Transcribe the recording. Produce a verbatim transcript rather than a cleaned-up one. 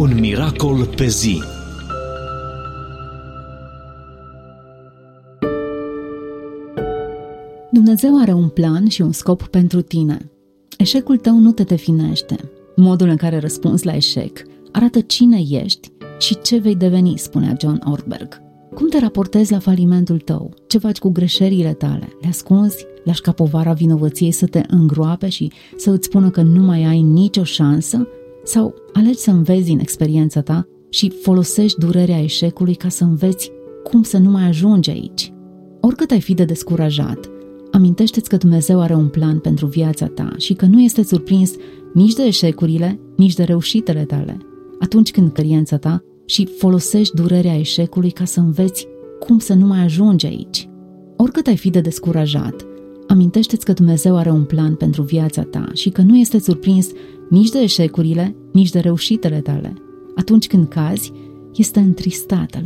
Un miracol pe zi. Dumnezeu are un plan și un scop pentru tine. Eșecul tău nu te definește. Modul în care răspunzi la eșec arată cine ești și ce vei deveni, spunea John Ortberg. Cum te raportezi la falimentul tău? Ce faci cu greșelile tale? Le ascunzi? Lași ca povara vinovăției să te îngroape și să îți spună că nu mai ai nicio șansă? Sau alegi să înveți din experiența ta și folosești durerea eșecului ca să înveți cum să nu mai ajungi aici? Oricât ai fi de descurajat, amintește-ți că Dumnezeu are un plan pentru viața ta și că nu este surprins nici de eșecurile, nici de reușitele tale. Atunci când experiența ta și folosești durerea eșecului ca să înveți cum să nu mai ajungi aici. Oricât ai fi de descurajat, amintește-ți că Dumnezeu are un plan pentru viața ta și că nu este surprins nici de eșecurile, nici de reușitele tale. Atunci când cazi, este întristat